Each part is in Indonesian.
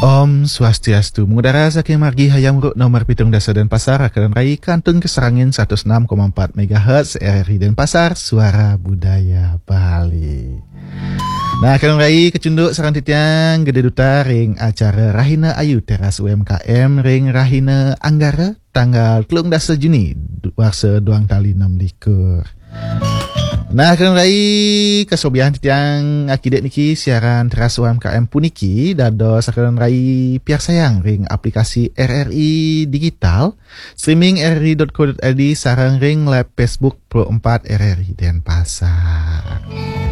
Om Swastiastu, mengudara saking margi hayam ruk nomor pitung dasa Denpasar akan rai kantung keserangin 106,4 MHz RRI Denpasar, suara budaya Bali. Nah, akan rai kecunduk sarang titiang gede duta ring acara Rahina Ayu Teras UMKM ring Rahina Anggara tanggal 13 Juni warsa duang tali 6 likur. Nah, kan rai kesobian titiang akidat niki siaran teras UMKM puniki dados akan rai piar sayang ring aplikasi RRI digital streaming rri.co.id sarang ring live Facebook Pro 4 RRI Denpasar.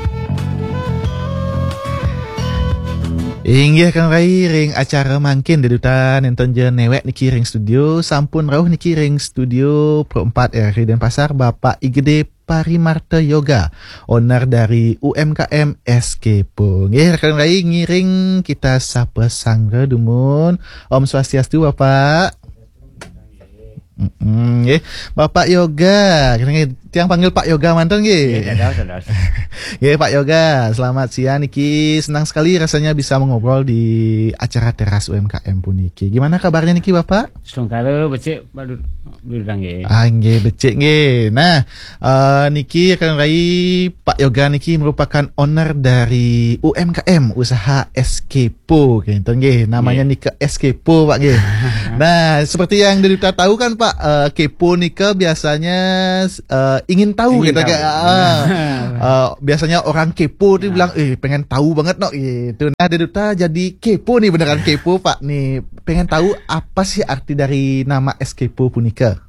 Inggih kan rai ring acara mangkin dedutan enten je newek niki ring studio sampun rauh niki ring studio Pro 4 RRI Denpasar Bapak Igede Parimarta Yoga, owner dari UMKM Eskepo. Nggih, rekan rai ngiring kita sapa sangre dumun. Om Swastiastu Bapak. Nggih, Bapak Yoga. Tiang panggil Pak Yoga mantan nggih. Nggih, Pak Yoga, selamat siang niki. Senang sekali rasanya bisa mengobrol di acara teras UMKM puniki. Gimana kabarnya niki Bapak? Sungkara becik baru nggih. Nggih becik nggih. Nah, niki akan rai Pak Yoga niki merupakan owner dari UMKM usaha Eskepo gitu nggih. Namanya niki Eskepo Pak nggih. Nah, seperti yang kita tahu kan Pak, kepo niki biasanya ingin tahu gitu kan. Biasanya orang kepo tuh bilang pengen tahu banget no gitu. Nah, Deduta jadi kepo nih, beneran kepo Pak nih. Pengen tahu apa sih arti dari nama Eskepo punika?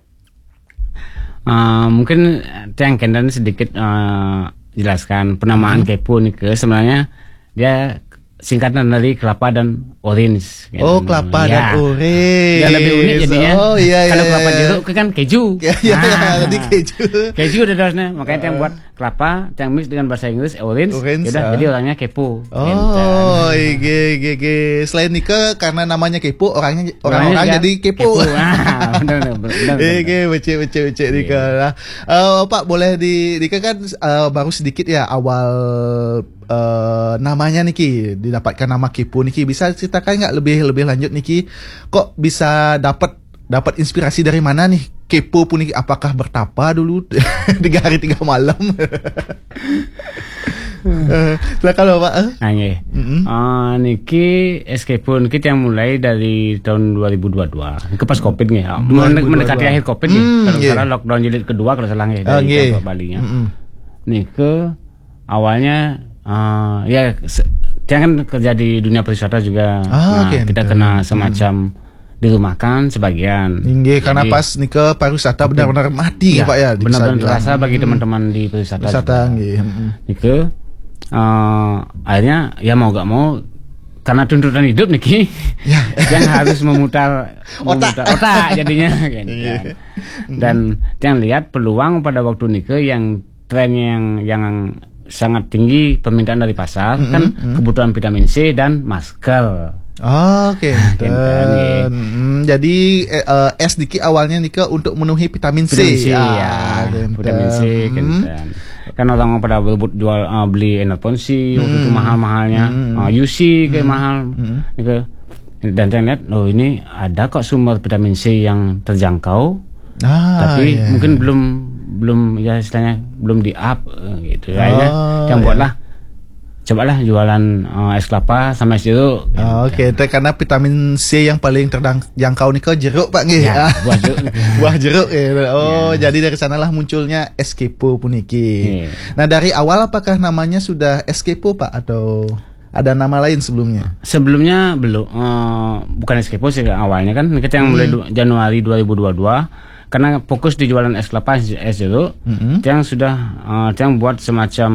Mungkin Tiang Kendan sedikit jelaskan penamaan kepo nih sebenarnya dia singkatan dari kelapa dan orange. Oh, kelapa dan orange. Ya lebih unik jadinya. Oh iya. Kalau kelapa jeruk kan keju. Iya, tadi keju. Keju udah dasarnya, makanya yang buat kelapa, yang mix dengan bahasa Inggris orange. Yaudah, jadi orangnya kepo. Oh, iya. Selain Nika karena namanya kepo, orang-orang jadi kepo. Benar. Becek Nika. Pak boleh Nika kan baru sedikit ya awal namanya niki didapatkan nama kepo niki, bisa ceritakan nggak lebih lanjut niki kok bisa dapat inspirasi dari mana nih kepo pun niki? Apakah bertapa dulu 3 hari 3 malam? Silakan Pak. Niki Eskepo niki yang mulai dari tahun 2022 ke pas Covid nih, mendekati akhir Covid nih. Kalau salah lockdown jilid kedua kalau salah nih dari Bali nya. Niki awalnya ya dia kan kerja di dunia pariwisata juga. Kita kena semacam dirumahkan sebagian. Karena pas nika pariwisata benar-benar mati ya Pak ya. Benar-benar terasa bagi teman-teman di pariwisata. Niki akhirnya ya mau gak mau karena tuntutan hidup niki yang harus memutar otak jadinya kan. Dan yang lihat peluang pada waktu niki yang trennya yang sangat tinggi permintaan dari pasar kan kebutuhan vitamin C dan masker. Jadi es diki awalnya nika untuk memenuhi vitamin C. Vitamin C kan orang pada berebut jual beli Enerponsi waktu itu mahal-mahalnya, UC kayak mahal gitu. Dan saya lihat ini ada kok sumber vitamin C yang terjangkau, tapi mungkin belum ya istilahnya belum di up gitu. Akhirnya yang buatlah cobalah jualan es kelapa sama es jeruk. Karena vitamin C yang paling terjangkau nih ke jeruk Pak nggih. Buah jeruk. Jadi dari sanalah munculnya Eskepo puniki. Nah, dari awal apakah namanya sudah Eskepo Pak atau ada nama lain sebelumnya? Sebelumnya belum, bukan Eskepo sih awalnya kan kita yang mulai Januari 2022. Karena fokus di jualan es kelapa, es jeruk, yang sudah yang buat semacam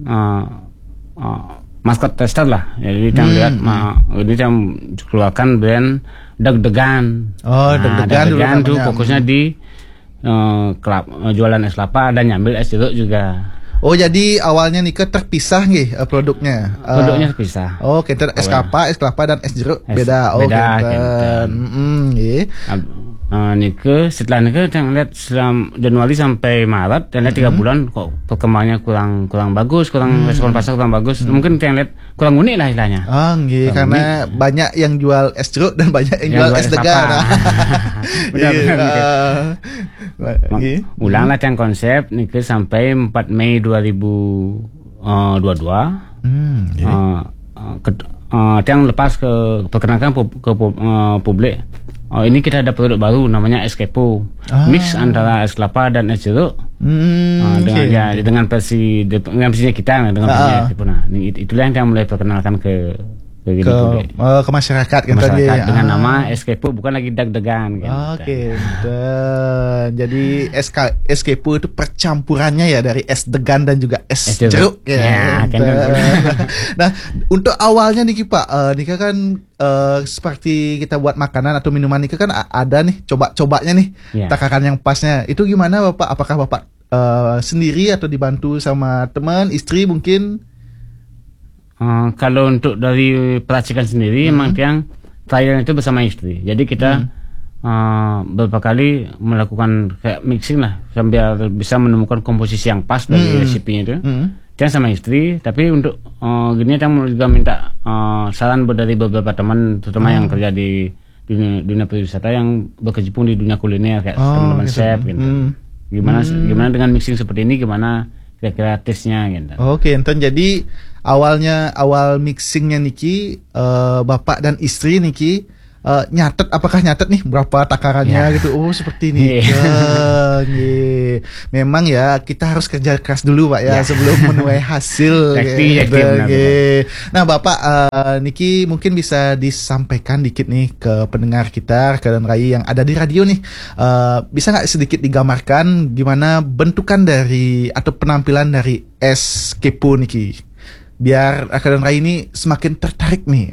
maskot tester lah. Jadi yang lihat, ini yang keluarkan brand Deg-Degan. Deg-Degan tuh fokusnya di jualan es kelapa dan nyambil es jeruk juga. Jadi awalnya nika terpisah nih produknya. Produknya terpisah. Es kelapa dan es jeruk beda. Nike setelah Nike yang lihat selama Januari sampai Maret dan lihat 3 bulan kok perkembangannya kurang bagus, respon pasar kurang bagus. Mungkin yang lihat kurang unik lah istilahnya. Oh, nggih, karena unik. Banyak yang jual es jeruk dan banyak yang jual es degan. Ulanglah yang konsep Nike sampai 4 Mei 2022. Yang lepas perkenalkan ke publik. Ini kita ada produk baru namanya es kepo, mix antara es kelapa dan es jeruk. Dengan versinya kita dengan versinya kepo. Nah, itulah yang mulai perkenalkan ke masyarakat kan tadi dengan nama es kepo, bukan lagi dag-dagan kan. Oke. Jadi es kepo itu percampurannya ya dari es degan dan juga es jeruk ya. Nah, untuk awalnya nih Pak, Nika kan seperti kita buat makanan atau minuman Nika kan ada nih coba-cobanya nih takaran yang pasnya. Itu gimana Bapak? Apakah Bapak sendiri atau dibantu sama teman, istri mungkin? Kalau untuk dari peracikan sendiri emang yang trial itu bersama istri. Jadi kita beberapa kali melakukan kayak mixing lah sambil bisa menemukan komposisi yang pas dari resepnya itu. Dia sama istri, tapi untuk gini kita juga minta saran dari beberapa teman, terutama yang kerja di dunia pariwisata yang berkecimpung di dunia kuliner kayak teman-teman chef gitu. Gimana dengan mixing seperti ini, gimana kira-kira tesnya gitu. Oke, enten jadi awal mixingnya Niki, bapak dan istri Niki apakah nyatet nih berapa takarannya gitu. Oh, seperti ini. Memang ya kita harus kerja keras dulu Pak ya sebelum menuai hasil. Nah, Bapak Niki mungkin bisa disampaikan dikit nih ke pendengar kita Kedan Rai yang ada di radio nih. Bisa nggak sedikit digambarkan gimana bentukan dari atau penampilan dari es kepo Niki? Biar Kedan Rai ini semakin tertarik nih.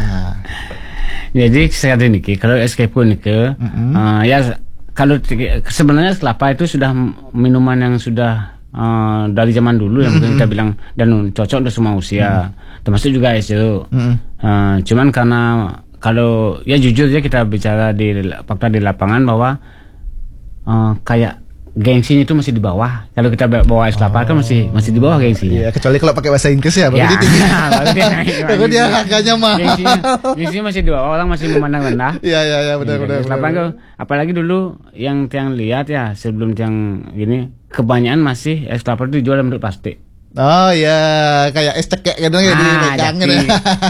Jadi sekarang ini kalau es kepo ini ya kalau sebenarnya es kelapa itu sudah minuman yang sudah dari zaman dulu yang mungkin kita bilang dan cocok untuk semua usia, termasuk juga es jeruk. Cuman karena kalau ya jujur ya kita bicara di fakta di lapangan bahwa kayak gengsinya itu masih di bawah. Kalau kita bawa es kelapa kan masih di bawah gengsinya. Iya, kecuali kalau pakai bahasa Inggris ya, baru dia tinggi. Baru dia harganya mahal. Gengsinya masih di bawah, orang masih memandang rendah. Iya, benar. Es kelapa itu apalagi dulu yang lihat ya sebelum yang gini, kebanyakan masih es kelapa itu dijual dalam bentuk plastik. Oh ya, kayak es cekek gitu ya dipegang gitu.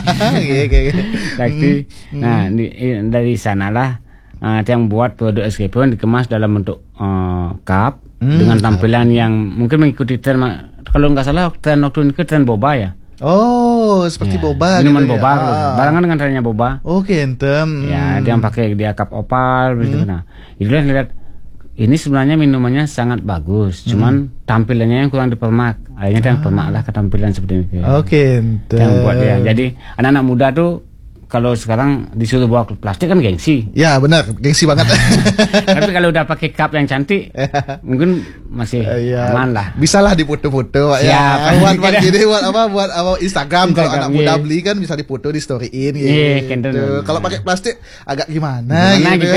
Nah, dari sanalah yang buat produk es kepo dikemas dalam bentuk cup dengan tampilan yang mungkin mengikuti tren, kalau nggak salah tren waktu itu tren boba ya. Oh, seperti boba. Minuman boba, barengan dengan trennya boba. Oke, entem. Ya, dia pakai dia cup opal begitu. Nah, itulah lihat ini sebenarnya minumannya sangat bagus, cuman tampilannya yang kurang dipermak. Akhirnya yang permak lah ketampilan seperti ini. Oke, entem. Yang buat dia. Jadi anak-anak muda tuh kalau sekarang disuruh bawa plastik kan gengsi. Ya benar, gengsi banget. Tapi kalau udah pakai cup yang cantik, mungkin masih aman lah. Bisa lah dipoto-foto ya. Buat Instagram kalau anak muda beli kan bisa dipoto di storyin gitu. Kalau pakai plastik agak gimana gitu.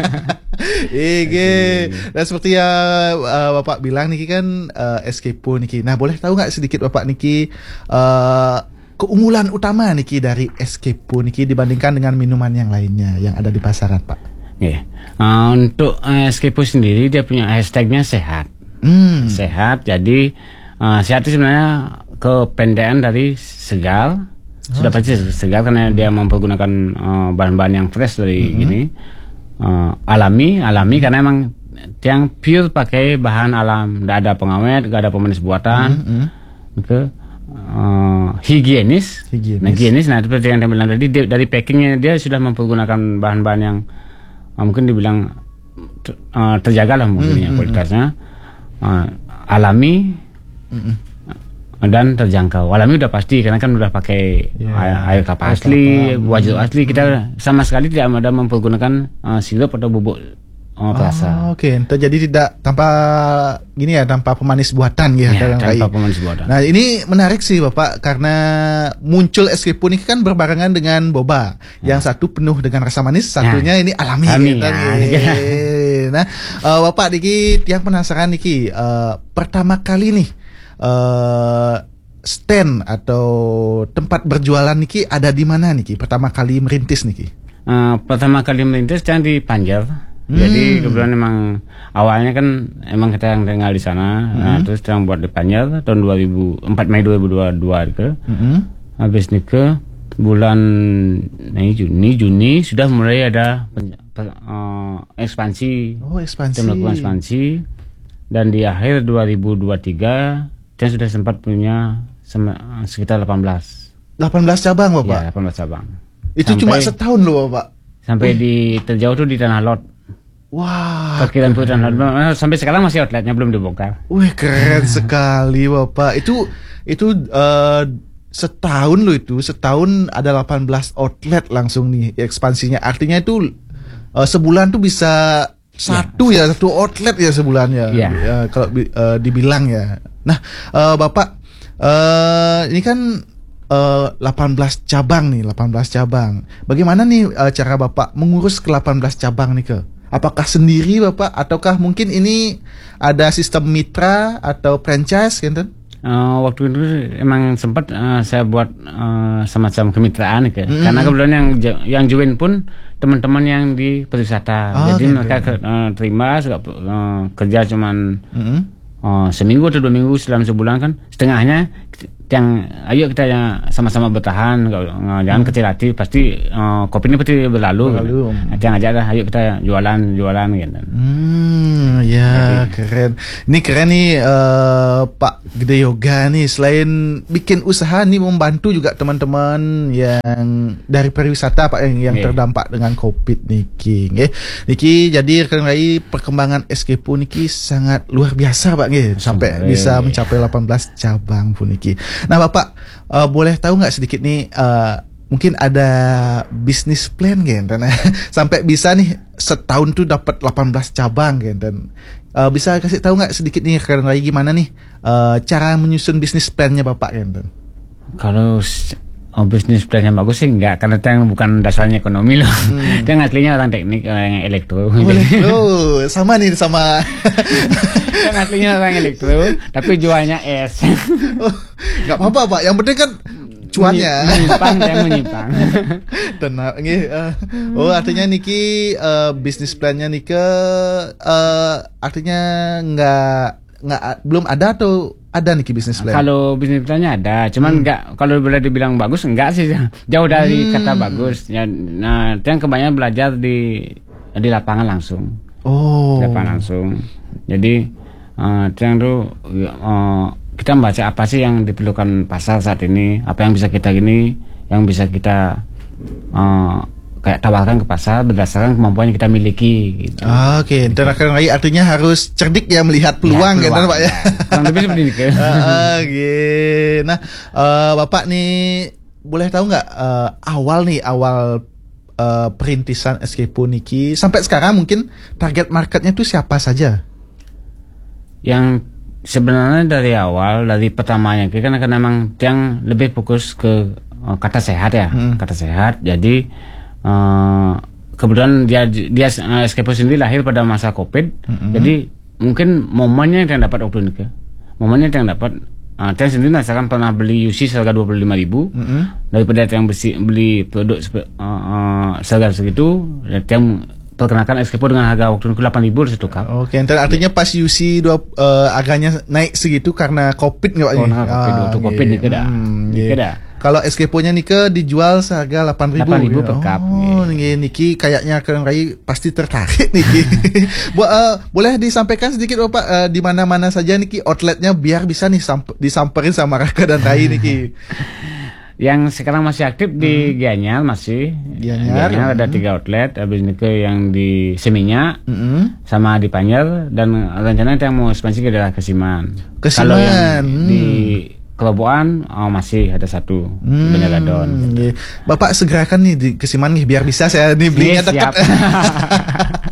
Nah, seperti yang Bapak bilang Niki kan es kepo Niki. Nah, boleh tahu nggak sedikit Bapak Niki keunggulan utama Niki dari es kepo Niki dibandingkan dengan minuman yang lainnya yang ada di pasaran Pak? Untuk es kepo sendiri dia punya hashtagnya sehat. Sehat, jadi sehat itu sebenarnya kependekan dari segar. Sudah pasti segar karena dia mempergunakan bahan-bahan yang fresh dari gini. Alami karena emang yang pure pakai bahan alam, tidak ada pengawet, tidak ada pemanis buatan. Higienis. Nah, seperti yang saya bilang tadi, dari packingnya dia sudah mempergunakan bahan-bahan yang mungkin dibilang terjaga lah mungkin kualitasnya, alami dan terjangkau. Alami udah pasti karena kan udah pakai air kelapa asli, buah jeruk asli. Kita sama sekali tidak ada mempergunakan sirup atau bubuk perasa. Oke, jadi tidak tanpa gini ya, tanpa pemanis buatan ya, tanpa pemanis buatan. Nah, ini menarik sih Bapak, karena muncul es kepun ini kan berbarengan dengan boba. Yang satu penuh dengan rasa manis, satunya ini alami gitu. Nah, Bapak Niki yang penasaran Niki, pertama kali nih stand atau tempat berjualan Niki ada di mana Niki? Pertama kali merintis Niki? Pertama kali merintis yang di Panjar. Jadi kebetulan emang awalnya kan emang kita yang tinggal di sana, terus yang buat di Panjar tahun 4 Mei 2022 itu. Habis nikah bulan Juni sudah mulai ada ekspansi. Kita melakukan ekspansi, dan di akhir 2023 kita sudah sempat punya sekitar 18 cabang Bapak? Ya, 18 cabang. Itu cuma setahun loh Bapak? Sampai di terjauh tuh di Tanah Lot. Wah, Kaki Lampu Tanah Lot. Sampai sekarang masih outletnya belum dibongkar. Wih, keren sekali Bapak. Itu setahun loh, itu setahun ada 18 outlet langsung nih ekspansinya. Artinya itu sebulan tuh bisa satu outlet ya sebulannya. Ya, kalau dibilang ya. Nah, Bapak, ini kan 18 cabang nih, 18 cabang. Bagaimana nih cara Bapak mengurus ke 18 cabang nih ke? Apakah sendiri Bapak, ataukah mungkin ini ada sistem mitra atau franchise gitu? Waktu itu emang sempat saya buat semacam kemitraan gitu. Karena kebetulan yang join pun teman-teman yang di pariwisata. Jadi mereka terima kerja cuman seminggu atau 2 minggu, selama sebulan kan setengahnya yang ayo kita sama-sama bertahan, jangan kecil hati, pasti kopi ini pasti berlalu. Yang ajak dah, ayo kita jualan gitu. Ya, keren. Ini keren nih Pak Gede Yoga nih, selain bikin usaha nih membantu juga teman-teman yang dari pariwisata Pak yang terdampak dengan Covid niki. Niki jadi rekan rai perkembangan SKPU niki sangat luar biasa Pak sampai bisa mencapai 18 cabang pun niki. Nah Bapak, boleh tahu nggak sedikit nih, mungkin ada bisnis plan gitu, sampai bisa nih setahun tuh dapat 18 cabang gitu, dan bisa kasih tahu nggak sedikit nih karena gimana nih cara menyusun bisnis plannya Bapak gitu? Kalau bisnis plan yang bagus sih enggak, karena yang bukan dasarnya ekonomi loh. Dia aslinya orang teknik, yang elektro. Sama nih sama. Yang aslinya orang elektro, tapi jualnya es. Nggak apa-apa Pak, yang penting kan cuannya. Menyimpang. Tenang, artinya niki bisnis plannya Nika artinya belum ada atau ada nih bisnis plan? Kalau bisnis plannya ada, cuman enggak, kalau boleh dibilang bagus enggak sih, jauh dari kata bagus. Nah, yang kebanyakan belajar di lapangan langsung. Lapangan langsung. Jadi yang tuh kita membaca apa sih yang diperlukan pasar saat ini, apa yang bisa kita yang bisa kita kayak tawarkan ke pasar berdasarkan kemampuan yang kita miliki gitu. Oke, dan artinya harus cerdik ya, melihat peluang gitu Pak ya. Kurang lebih seperti itu. Nah, Bapak nih boleh tahu nggak awal perintisan SKPU niki sampai sekarang mungkin target marketnya tuh siapa saja? Yang sebenarnya dari pertamanya kita kan memang yang lebih fokus ke kata sehat ya, kata sehat. Jadi kebetulan dia SKPU sendiri lahir pada masa Covid, jadi mungkin momennya yang dapat waktu itu, momennya yang dapat. Saya sendiri merasakan pernah beli UC seharga 25.000 daripada yang beli produk seharga segitu, yang perkenalkan SKPU dengan harga waktu itu 8.000 satu cup. Oke, artinya pas UC harganya naik segitu karena Covid nggak Pak? Waktu Covid nih kada. Kalau SKPU-nya Nika dijual seharga 8.000 per cup. Niki kayaknya Kang Rai pasti tertarik Niki. Boleh disampaikan sedikit Bapak di mana-mana saja Niki outletnya biar bisa nih disamperin sama Raka dan Rai Niki. Yang sekarang masih aktif di Gianyar Gianyar ada 3 outlet, habis itu yang di Seminyak, sama di Panjar, dan rencananya yang mau ekspansi ke daerah Kesiman. Kalau yang di Kelobokan masih ada 1 Banyagadon. Bapak segerakan nih di Kesiman nih biar bisa saya nih belinya dekat.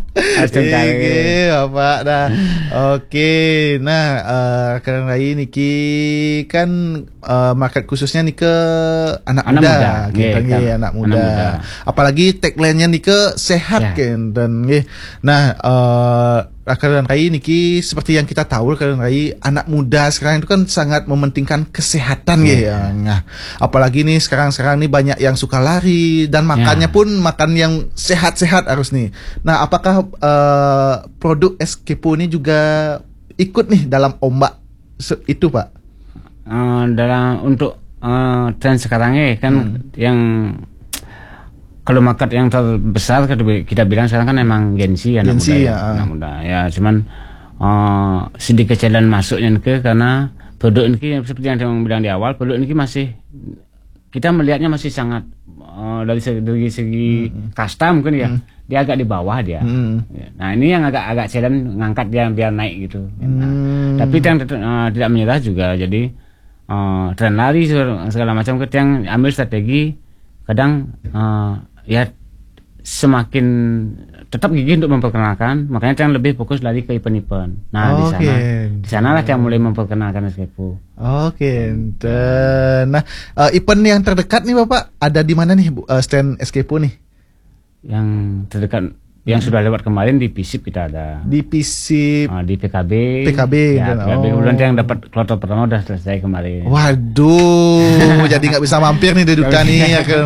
Oke, Bapak dah. Oke. Nah, rekan Rai niki kan market khususnya nih ke anak muda. Kita anak muda. Apalagi tagline-nya nih ke sehat kan dan nggih. Nah, rekan Rai niki seperti yang kita tahu rekan Rai, anak muda sekarang itu kan sangat mementingkan kesehatan ya. Nah, apalagi nih sekarang nih banyak yang suka lari dan makannya pun makan yang sehat-sehat harus nih. Nah, apakah produk Eskepo ini juga ikut nih dalam ombak itu, Pak? Untuk tren sekarang kan yang kalau market yang terbesar kita bilang sekarang kan emang Gen Z anak muda ya. Cuman sedikit jalan masuknya karena produk ini seperti yang saya bilang di awal, produk ini masih kita melihatnya masih sangat dari segi kasta mungkin ya dia agak di bawah dia. Nah ini yang agak challenge ngangkat dia biar naik gitu. Tapi yang tidak menyerah juga. Jadi tren lari segala macam kita yang ambil strategi kadang ya semakin tetap gigih untuk memperkenalkan, makanya yang lebih fokus lari ke event-event. Nah di sanalah yang mulai memperkenalkan Eskepo. Nah event yang terdekat nih Bapak ada di mana nih stand Eskepo nih? Yang terdekat yang sudah lewat kemarin di PISIP kita ada. Di PISIP, di PKB. Ya, PKB kemudian yang dapat kloter pertama udah selesai kemarin. Waduh, jadi nggak bisa mampir nih duduknya nih ya kan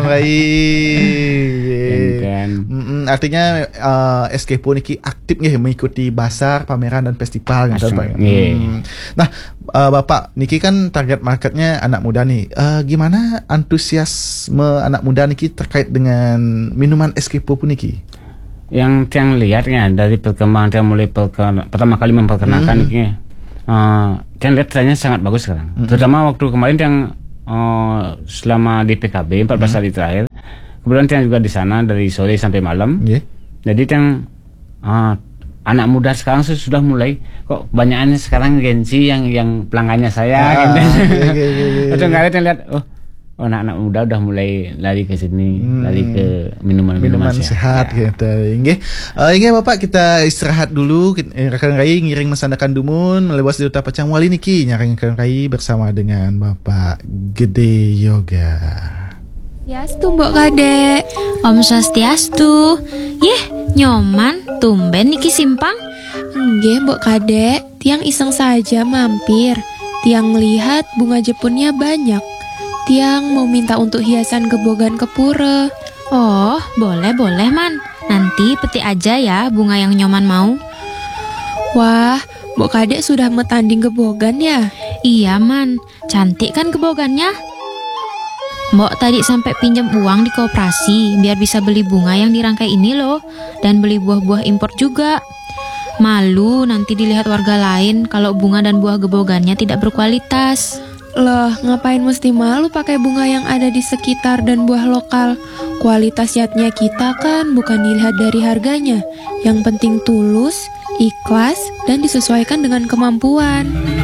artinya Eskepo niki aktif nih mengikuti basar, pameran dan festival gitu Pak. Nah, Bapak niki kan target marketnya anak muda nih. Gimana antusiasme anak muda niki terkait dengan minuman Eskepo pun niki? Yang lihatnya dari perkembangan yang mulai pertama kali memperkenalkan ini, yang lihat trennya sangat bagus sekarang. Terutama waktu kemarin yang selama di PKB 14 hari terakhir, kemudian yang juga di sana dari sore sampai malam. Jadi yang anak muda sekarang sudah mulai kok banyakannya sekarang Gen Z yang pelanggannya saya. Atau nggak lihat anak-anak muda udah mulai lari ke sini, lari ke minuman sehat gitu. Inge Bapak kita istirahat dulu. Rekan Rai ngiring mesandakan dumun melewas di Duta Pacang Wali niki nyaring rekan Rai bersama dengan Bapak Gede Yoga. Swastiastu Mbok Kade. Om Swastiastu. Nyoman tumben niki simpang. Nggih Mbok Kade, tiang iseng saja mampir. Tiang lihat bunga jepunnya banyak. Tiang mau minta untuk hiasan gebogan ke pura. Oh, boleh Man. Nanti petik aja ya bunga yang Nyoman mau. Wah, Mbok Kade sudah metanding gebogan ya? Iya Man, cantik kan gebogannya? Mbok tadi sampai pinjam uang di koperasi biar bisa beli bunga yang dirangkai ini loh. Dan beli buah-buah impor juga. Malu nanti dilihat warga lain kalau bunga dan buah gebogannya tidak berkualitas. Loh, ngapain mesti malu pakai bunga yang ada di sekitar dan buah lokal? Kualitas yatnya kita kan bukan dilihat dari harganya. Yang penting tulus, ikhlas, dan disesuaikan dengan kemampuan.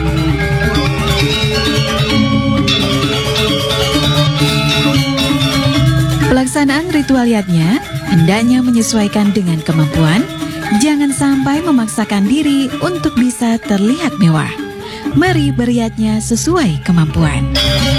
Pelaksanaan ritual yatnya hendaknya menyesuaikan dengan kemampuan. Jangan sampai memaksakan diri untuk bisa terlihat mewah. Mari beriatnya sesuai kemampuan.